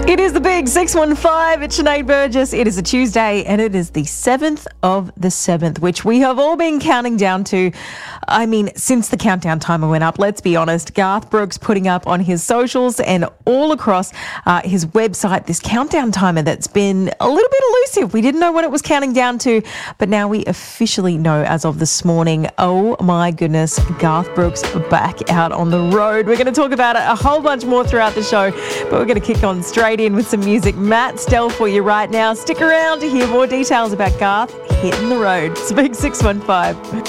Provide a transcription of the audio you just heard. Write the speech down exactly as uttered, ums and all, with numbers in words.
It is the big six one five. It's Sinead Burgess. It is a Tuesday and it is the seventh of the seventh, which we have all been counting down to. I mean, since the countdown timer went up, let's be honest, Garth Brooks putting up on his socials and all across uh, his website this countdown timer that's been a little bit elusive. We didn't know when it was counting down to, but now we officially know as of this morning. Oh my goodness, Garth Brooks back out on the road. We're going to talk about it a whole bunch more throughout the show, but we're going to kick on straight in with some music. Matt Stell for you right now. Stick around to hear more details about Garth hitting the road. It's big six one five.